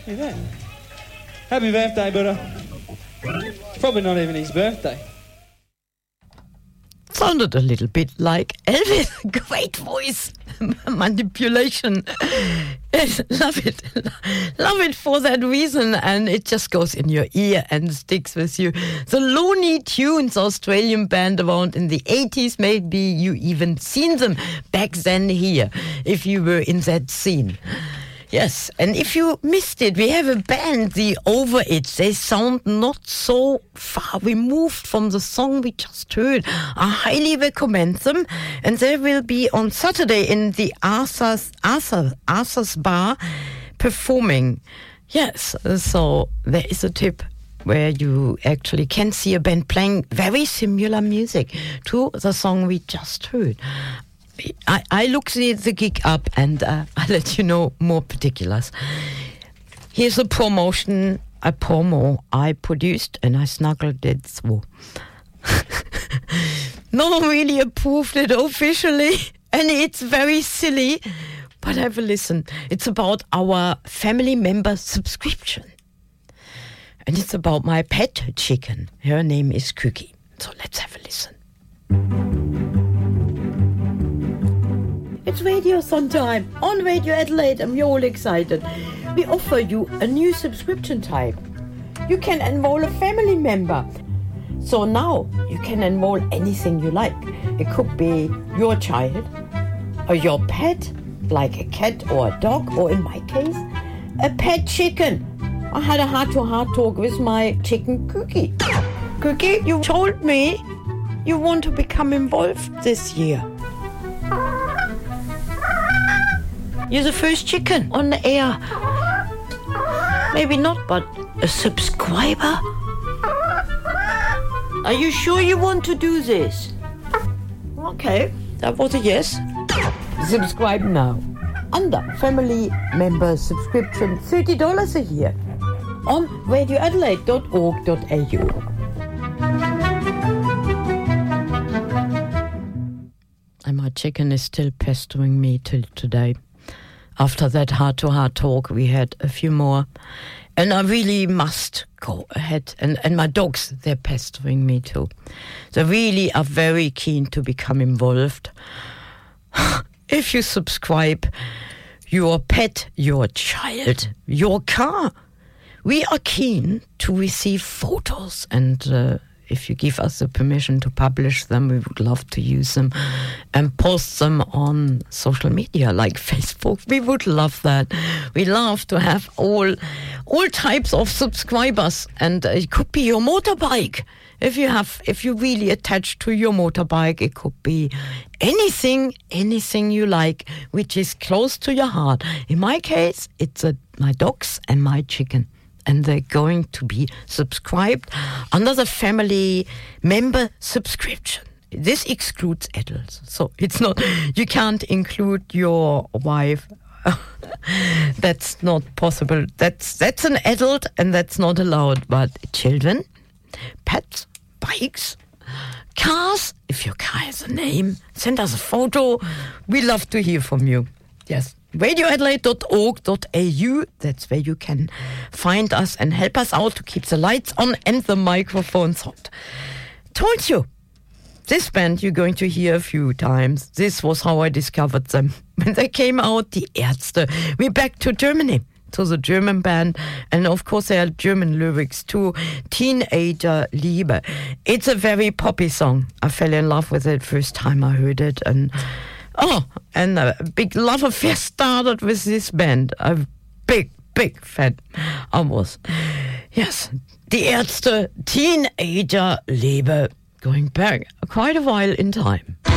Look at that. Happy birthday, brother. Probably not even his birthday. Sounded a little bit like Elvis. Great voice manipulation. Love it. Love it for that reason, and it just goes in your ear and sticks with you. The Looney Tunes, Australian band around in the 80s. Maybe you even seen them back then here, if you were in that scene. Yes, and if you missed it, we have a band, the Over It. They sound not so far removed from the song we just heard. I highly recommend them. And they will be on Saturday in the Arthur's Bar performing. Yes, so there is a tip where you actually can see a band playing very similar music to the song we just heard. I look the gig up and I'll let you know more particulars. Here's a promo I produced and I snuggled it through. No one really approved it officially and it's very silly, but have a listen. It's about our family member subscription. And it's about my pet chicken. Her name is Cookie. So let's have a listen. It's Radiothon time on Radio Adelaide. I'm all excited. We offer you a new subscription type. You can enroll a family member. So now you can enroll anything you like. It could be your child or your pet, like a cat or a dog, or in my case, a pet chicken. I had a heart-to-heart talk with my chicken Cookie. Cookie, you told me you want to become involved this year. You're the first chicken on the air. Maybe not, but a subscriber? Are you sure you want to do this? Okay, that was a yes. Subscribe now. Under family member subscription, $30 a year on radioadelaide.org.au. And my chicken is still pestering me till today. After that heart-to-heart talk, we had a few more. And I really must go ahead. And my dogs, they're pestering me too. They really are very keen to become involved. If you subscribe, your pet, your child, your car, we are keen to receive photos and if you give us the permission to publish them, we would love to use them and post them on social media like Facebook. We would love that. We love to have all types of subscribers, and it could be your motorbike. If you really attach to your motorbike, it could be anything you like, which is close to your heart. In my case, it's my dogs and my chicken. And they're going to be subscribed under the family member subscription. This excludes adults. So it's not, you can't include your wife. That's not possible. That's an adult and that's not allowed. But children, pets, bikes, cars, if your car has a name, send us a photo. We love to hear from you. Yes. radioadelaide.org.au. That's where you can find us and help us out to keep the lights on and the microphones hot. Told you, this band you're going to hear a few times. This was how I discovered them. When they came out, die Ärzte. We're back to Germany, to the German band. And of course, there are German lyrics too. Teenager Liebe. It's a very poppy song. I fell in love with it first time I heard it. And a big love affair started with this band. A big fan I was. Yes, Die Ärzte, Teenager Liebe. Going back quite a while in time.